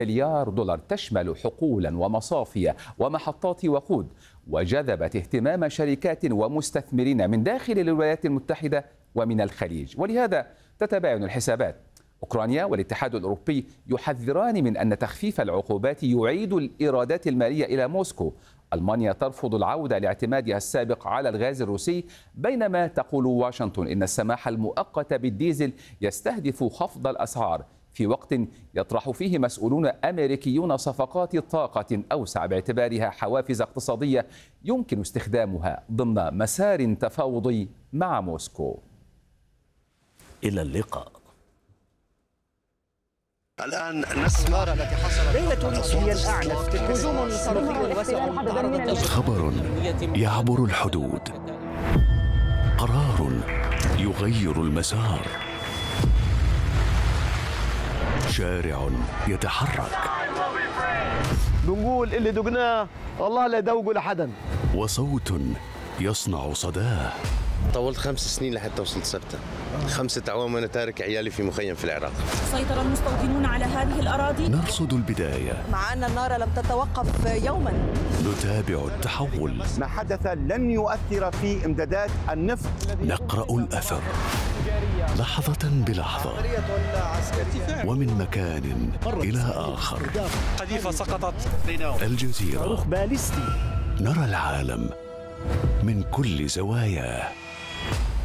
مليار دولار تشمل حقولا ومصافي ومحطات وقود، وجذبت اهتمام شركات ومستثمرين من داخل الولايات المتحدة ومن الخليج. ولهذا تتباين الحسابات. أوكرانيا والاتحاد الأوروبي يحذران من أن تخفيف العقوبات يعيد الإيرادات المالية إلى موسكو. ألمانيا ترفض العودة لاعتمادها السابق على الغاز الروسي، بينما تقول واشنطن إن السماح المؤقت بالديزل يستهدف خفض الأسعار في وقت يطرح فيه مسؤولون أمريكيون صفقات طاقة أوسع باعتبارها حوافز اقتصادية يمكن استخدامها ضمن مسار تفاوضي مع موسكو. إلى اللقاء. الآن نسمع التي حصلت ليلة هي الأعنف هجوم صاروخي واسع. خبر يعبر الحدود، قرار يغير المسار، شارع يتحرك، بنقول اللي دقناه والله لا يدوقوا لحدا، وصوت يصنع صداه. طولت 5 سنين لحتى وصلت سبتة. 5 أعوام وأنا تارك عيالي في مخيم في العراق. سيطر المستوطنون على هذه الأراضي. نرصد البداية، مع أن النار لم تتوقف يوما. نتابع التحول. ما حدث لن يؤثر في امدادات النفط. نقرأ الأثر لحظة بلحظة، ومن مكان إلى آخر. قذيفة سقطت. الجزيرة، صاروخ باليستي. نرى العالم من كل زواياه.